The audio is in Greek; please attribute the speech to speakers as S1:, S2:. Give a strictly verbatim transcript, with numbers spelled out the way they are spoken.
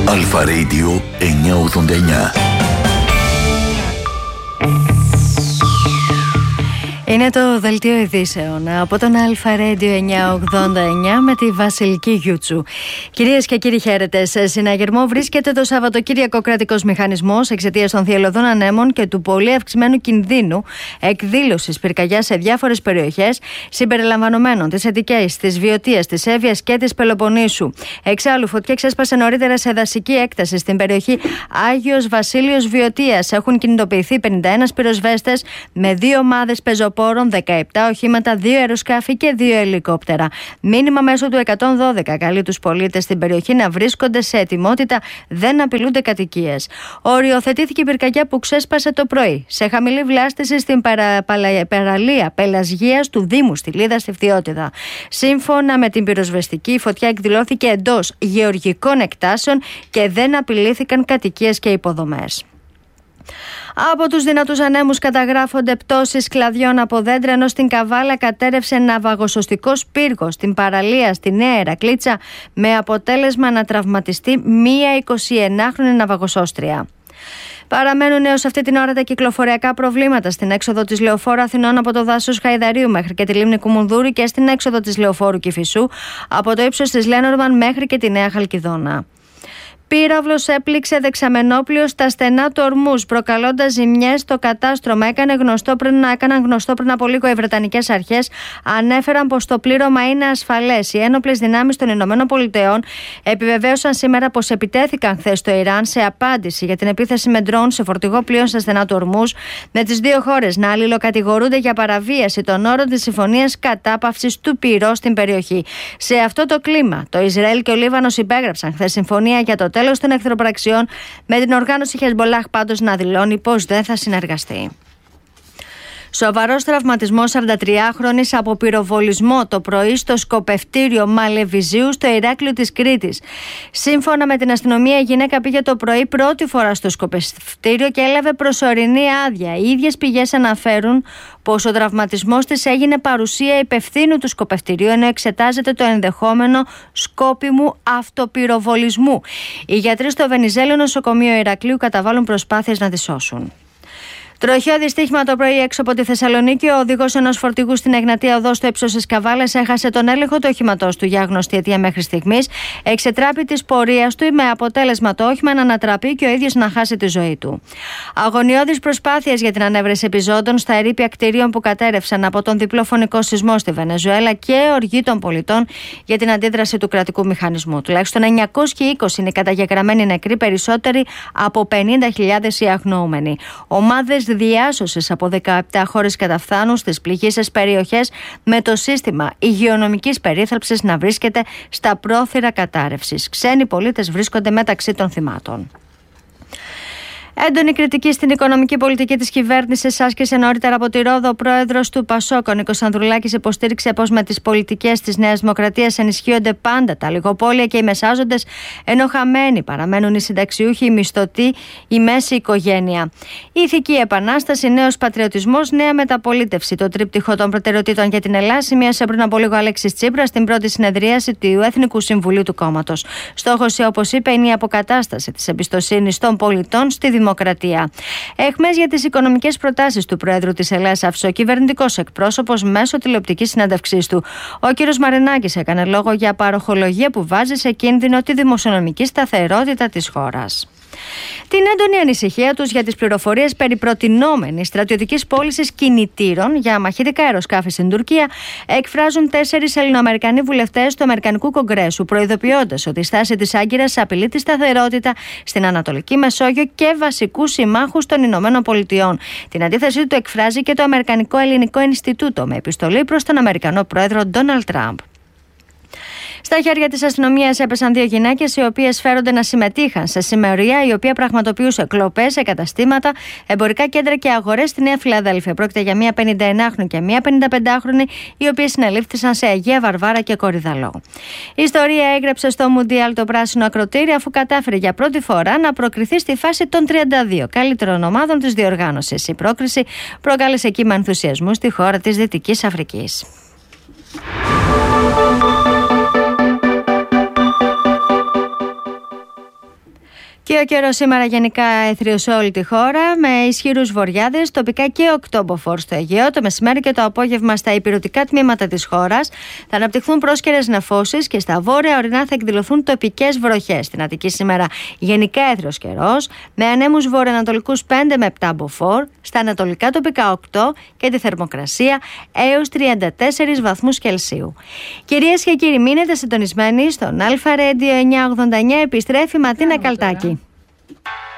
S1: Αλφα Radio εννιακόσια ογδόντα εννιά.
S2: Είναι το δελτίο ειδήσεων από τον Αλφα Radio εννιακόσια ογδόντα εννιά με τη Βασιλική Γιούτσου. Κυρίες και κύριοι, χαίρετε. Σε συναγερμό βρίσκεται το Σαββατοκύριακο κρατικός μηχανισμός εξαιτίας των θυελλωδών ανέμων και του πολύ αυξημένου κινδύνου εκδήλωσης πυρκαγιάς σε διάφορες περιοχές, συμπεριλαμβανομένων της Αττικής, της Βιωτίας, της Εύβοιας και της Πελοποννήσου. Εξάλλου, φωτιά ξέσπασε νωρίτερα σε δασική έκταση στην περιοχή Άγιος Βασίλειος Βιωτίας. Έχουν κινητοποιηθεί πενήντα ένα πυροσβέστες με δύο ομάδες πεζοπόρων, δεκαεπτά οχήματα, δύο αεροσκάφη και δύο ελικόπτερα. Μήνυμα μέσω του εκατόν δώδεκα καλεί τους πολίτες στην περιοχή να βρίσκονται σε ετοιμότητα, δεν απειλούνται κατοικίες. Οριοθετήθηκε η πυρκαγιά που ξέσπασε το πρωί σε χαμηλή βλάστηση στην παρα, παρα, παραλία Πελασγίας του Δήμου Στυλίδα στη Φθιώτιδα. Σύμφωνα με την πυροσβεστική, η φωτιά εκδηλώθηκε εντός γεωργικών εκτάσεων και δεν απειλήθηκαν κατοικίες και υποδομές. Από τους δυνατούς ανέμους καταγράφονται πτώσεις κλαδιών από δέντρα, ενώ στην Καβάλα κατέρευσε ναυαγοσωστικός πύργος στην παραλία στη Νέα Ηρακλήτσα, με αποτέλεσμα να τραυματιστεί μία εικοσιενάχρονη ναυαγοσώστρια. Παραμένουν έως αυτή την ώρα τα κυκλοφοριακά προβλήματα στην έξοδο της Λεωφόρου Αθηνών από το δάσος Χαϊδαρίου μέχρι και τη λίμνη Κουμουνδούρη και στην έξοδο της Λεωφόρου Κηφισού από το ύψος της Λένορμαν μέχρι και τη Νέα Χαλκιδόνα. Πύραυλος έπληξε δεξαμενόπλιο στα στενά του Ορμούς, προκαλώντας ζημιές στο κατάστρωμα. Έκανε γνωστό πριν, έκαναν γνωστό πριν από λίγο οι Βρετανικές αρχές. Ανέφεραν πως το πλήρωμα είναι ασφαλές. Οι ένοπλες δυνάμεις των Ηνωμένων Πολιτειών επιβεβαίωσαν σήμερα πως επιτέθηκαν χθες στο Ιράν σε απάντηση για την επίθεση με ντρόουν σε φορτηγό πλοίο στα στενά του Ορμούς, με τις δύο χώρες να αλληλοκατηγορούνται για παραβίαση των όρων της συμφωνίας κατάπαυσης του πυρός στην περιοχή. Σε αυτό το κλίμα, το Ισραήλ και ο Λίβανος υπέγραψαν χθες συμφωνία για το τέλος των εχθροπραξιών, με την οργάνωση Χεσμολάχ πάντως να δηλώνει πως δεν θα συνεργαστεί. Σοβαρός τραυματισμός σαραντατριάχρονης από πυροβολισμό το πρωί στο σκοπευτήριο Μαλεβιζίου στο Ηράκλειο της Κρήτης. Σύμφωνα με την αστυνομία, η γυναίκα πήγε το πρωί πρώτη φορά στο σκοπευτήριο και έλαβε προσωρινή άδεια. Οι ίδιες πηγές αναφέρουν πως ο τραυματισμός της έγινε παρουσία υπευθύνου του σκοπευτηρίου, ενώ εξετάζεται το ενδεχόμενο σκόπιμου αυτοπυροβολισμού. Οι γιατροί στο Βενιζέλιο νοσοκομείο Ηρακλείου καταβάλουν προσπάθειες να τη σώσουν. Τροχαίο δυστύχημα το πρωί έξω από τη Θεσσαλονίκη. Ο οδηγός ενός φορτηγού στην Εγνατία Οδό στο ύψος της Καβάλας έχασε τον έλεγχο του οχήματός του για γνωστή αιτία μέχρι στιγμής. Εξετράπη της πορείας του με αποτέλεσμα το όχημα να ανατραπεί και ο ίδιος να χάσει τη ζωή του. Αγωνιώδεις προσπάθειες για την ανέβρεση επιζώντων στα ερείπια κτηρίων που κατέρευσαν από τον διπλό φωνικό σεισμό στη Βενεζουέλα και οργή των πολιτών για την αντίδραση του κρατικού μηχανισμού. Τουλάχιστον εννιακόσιοι είκοσι είναι οι καταγεγραμμένοι νεκροί, περισσότεροι από πενήντα χιλιάδες οι αγνοούμενοι. Ομάδες διάσωσης από δεκαεπτά χώρες καταφθάνουν στις πληγείσες περιοχές, με το σύστημα υγειονομικής περίθαλψης να βρίσκεται στα πρόθυρα κατάρρευσης. Ξένοι πολίτες βρίσκονται μεταξύ των θυμάτων. Έντονη κριτική στην οικονομική πολιτική της κυβέρνησης άσκησε νωρίτερα από τη Ρόδο ο πρόεδρος του Πασόκ, ο Νίκος Ανδρουλάκης. Υποστήριξε πως με τις πολιτικές της Νέας Δημοκρατίας ενισχύονται πάντα τα λιγοπόλια και οι μεσάζοντες, ενώ χαμένοι παραμένουν οι συνταξιούχοι, οι μισθωτοί, η μέση οικογένεια. Η ηθική επανάσταση, νέος πατριωτισμός, νέα μεταπολίτευση. Το τρίπτυχο των προτεραιοτήτων για την Ελλάδα σημείωσε πριν από λίγο ο Αλέξης Τσίπρας στην πρώτη συνεδρίαση του Εθνικού Συμβουλίου του κόμματος. Στόχος, όπως είπε, είναι η αποκατάσταση της εμπιστοσύνης των πολιτών στη δημοκρατία. Δημοκρατία. Εχμές για τις οικονομικές προτάσεις του Προέδρου της Ελλάδας άφησε ο κυβερνητικός εκπρόσωπος μέσω τηλεοπτικής συνέντευξής του. Ο κ. Μαρινάκης έκανε λόγο για παροχολογία που βάζει σε κίνδυνο τη δημοσιονομική σταθερότητα της χώρας. Την έντονη ανησυχία τους για τις πληροφορίες περί προτινόμενης στρατιωτικής πώλησης κινητήρων για μαχητικά αεροσκάφη στην Τουρκία εκφράζουν τέσσερις Ελληνοαμερικανοί βουλευτές του Αμερικανικού Κογκρέσου, προειδοποιώντας ότι η στάση της Άγκυρας απειλεί τη σταθερότητα στην Ανατολική Μεσόγειο και βασικούς συμμάχους των Ηνωμένων Πολιτειών. Την αντίθεσή του εκφράζει και το Αμερικανικό Ελληνικό Ινστιτούτο με επιστολή προς τον Αμερικανό Πρόεδρο Ντόναλντ Τραμπ. Στα χέρια της αστυνομίας έπεσαν δύο γυναίκες, οι οποίες φέρονται να συμμετείχαν σε συμμορία η οποία πραγματοποιούσε κλοπές σε καταστήματα, εμπορικά κέντρα και αγορές στη Νέα Φιλαδέλφια. Πρόκειται για μία πενηνταενάχρονη και μία πενηνταπεντάχρονη, οι οποίες συνελήφθησαν σε Αγία Βαρβάρα και Κορυδαλό. Η ιστορία έγραψε στο Μουντιάλ το πράσινο ακροτήρι, αφού κατάφερε για πρώτη φορά να προκριθεί στη φάση των τριάντα δύο καλύτερων ομάδων της διοργάνωσης. Η πρόκριση προκάλεσε κύμα ενθουσιασμού στη χώρα της Δυτικής Αφρικής. Και ο καιρός σήμερα γενικά έθριος σε όλη τη χώρα, με ισχυρούς βορειάδες, τοπικά και οκτώμποφορ στο Αιγαίο. Το μεσημέρι και το απόγευμα στα ηπειρωτικά τμήματα της χώρας θα αναπτυχθούν πρόσκαιρες νεφώσεις και στα βόρεια ορεινά θα εκδηλωθούν τοπικές βροχές. Στην Αττική σήμερα γενικά έθριος καιρός, με ανέμους βορειοανατολικούς πέντε με επτά μποφόρ, στα ανατολικά τοπικά οκτώ και τη θερμοκρασία έως τριάντα τέσσερις βαθμούς Κελσίου. Κυρίες και κύριοι, μείνετε συντονισμένοι στον Αλφα Radio εννιακόσια ογδόντα εννιά, επιστρέφει Ματίνα Καλτάκη.